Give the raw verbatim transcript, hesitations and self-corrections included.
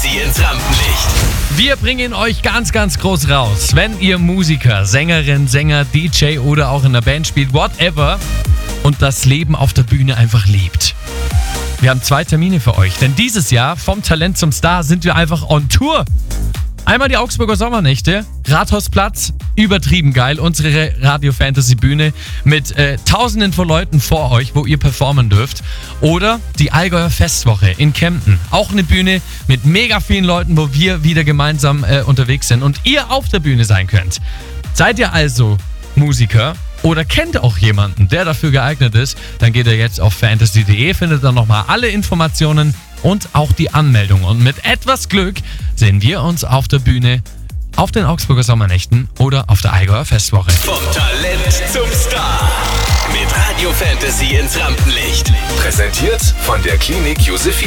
Fantasy ins Rampenlicht. Wir bringen euch ganz, ganz groß raus, wenn ihr Musiker, Sängerin, Sänger, D J oder auch in der Band spielt, whatever, und das Leben auf der Bühne einfach liebt. Wir haben zwei Termine für euch, denn dieses Jahr vom Talent zum Star sind wir einfach on Tour. Einmal die Augsburger Sommernächte, Rathausplatz, übertrieben geil, unsere Radio-Fantasy-Bühne mit äh, tausenden von Leuten vor euch, wo ihr performen dürft. Oder die Allgäuer Festwoche in Kempten, auch eine Bühne mit mega vielen Leuten, wo wir wieder gemeinsam äh, unterwegs sind und ihr auf der Bühne sein könnt. Seid ihr also Musiker oder kennt auch jemanden, der dafür geeignet ist, dann geht ihr jetzt auf fantasy punkt de, findet dann nochmal alle Informationen und auch die Anmeldung. Und mit etwas Glück sehen wir uns auf der Bühne auf den Augsburger Sommernächten oder auf der Allgäuer Festwoche. Vom Talent zum Star. Mit Radio Fantasy ins Rampenlicht. Präsentiert von der Klinik Josephine.